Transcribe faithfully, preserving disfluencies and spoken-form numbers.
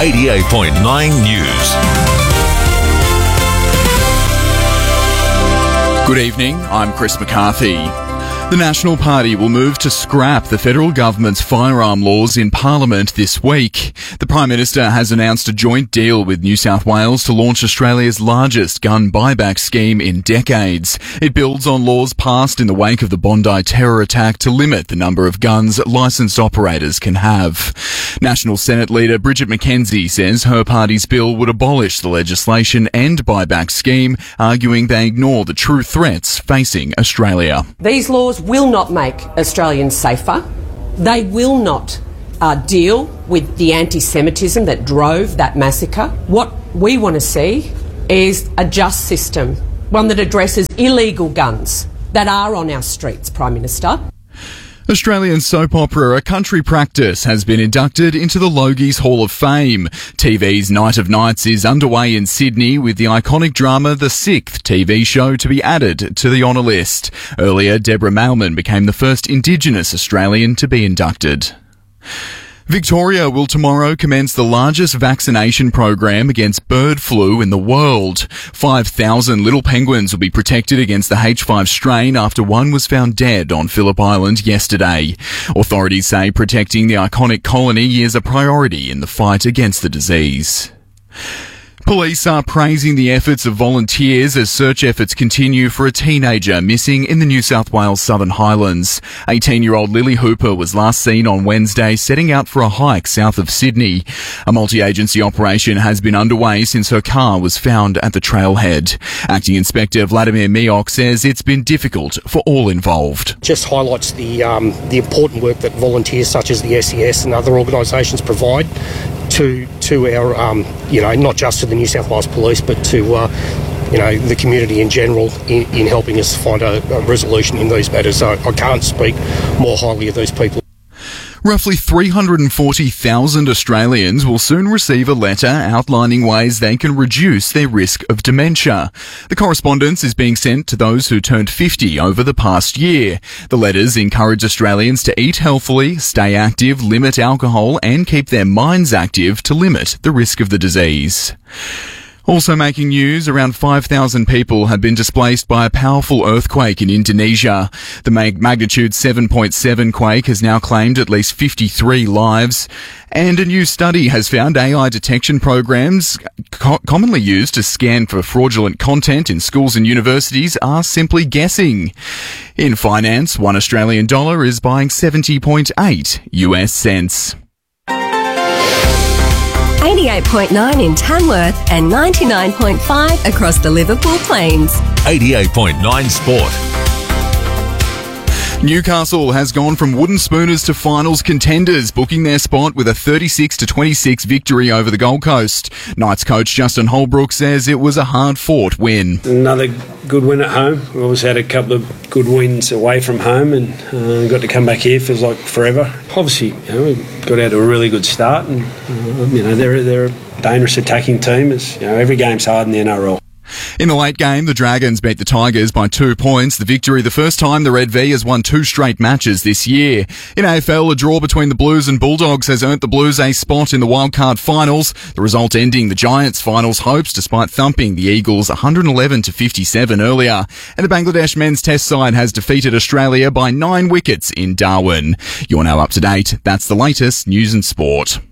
eighty-eight point nine News. Good evening, I'm Chris McCarthy. The National Party will move to scrap the federal government's firearm laws in Parliament this week. The Prime Minister has announced a joint deal with New South Wales to launch Australia's largest gun buyback scheme in decades. It builds on laws passed in the wake of the Bondi terror attack to limit the number of guns licensed operators can have. National Senate leader Bridget McKenzie says her party's bill would abolish the legislation and buyback scheme, arguing they ignore the true threats facing Australia. These laws will not make Australians safer. They will not uh, deal with the anti-Semitism that drove that massacre. What we want to see is a just system, one that addresses illegal guns that are on our streets, Prime Minister. Australian soap opera A Country Practice has been inducted into the Logies Hall of Fame. T V's Night of Nights is underway in Sydney with the iconic drama The Sixth T V show to be added to the honour list. Earlier, Deborah Mailman became the first Indigenous Australian to be inducted. Victoria will tomorrow commence the largest vaccination program against bird flu in the world. five thousand little penguins will be protected against the H five strain after one was found dead on Phillip Island yesterday. Authorities say protecting the iconic colony is a priority in the fight against the disease. Police are praising the efforts of volunteers as search efforts continue for a teenager missing in the New South Wales Southern Highlands. eighteen-year-old Lily Hooper was last seen on Wednesday setting out for a hike south of Sydney. A multi-agency operation has been underway since her car was found at the trailhead. Acting Inspector Vladimir Miok says it's been difficult for all involved. Just highlights the um, the important work that volunteers such as the S E S and other organisations provide to to our, um, you know, not just to the New South Wales Police, but to, uh, you know, the community in general in, in helping us find a, a resolution in these matters. So I can't speak more highly of these people. Roughly three hundred forty thousand Australians will soon receive a letter outlining ways they can reduce their risk of dementia. The correspondence is being sent to those who turned fifty over the past year. The letters encourage Australians to eat healthily, stay active, limit alcohol, and keep their minds active to limit the risk of the disease. Also making news, around five thousand people have been displaced by a powerful earthquake in Indonesia. The magnitude seven point seven quake has now claimed at least fifty-three lives. And a new study has found A I detection programs co- commonly used to scan for fraudulent content in schools and universities are simply guessing. In finance, one Australian dollar is buying seventy point eight U S cents. eighty-eight point nine in Tamworth and ninety-nine point five across the Liverpool Plains. eighty-eight point nine Sport. Newcastle has gone from wooden spooners to finals contenders, booking their spot with a thirty-six to twenty-six victory over the Gold Coast. Knights coach Justin Holbrook says it was a hard-fought win. Another good win at home. We always had a couple of good wins away from home and uh, got to come back here. Feels like forever. Obviously, you know, we got out to a really good start, and uh, you know they're they're a dangerous attacking team. As you know, every game's hard in the N R L. In the late game, the Dragons beat the Tigers by two points. The victory the first time the Red V has won two straight matches this year. In A F L, a draw between the Blues and Bulldogs has earned the Blues a spot in the wildcard finals. The result ending the Giants' finals hopes despite thumping the Eagles one hundred eleven to fifty-seven earlier. And the Bangladesh men's test side has defeated Australia by nine wickets in Darwin. You're now up to date. That's the latest news and sport.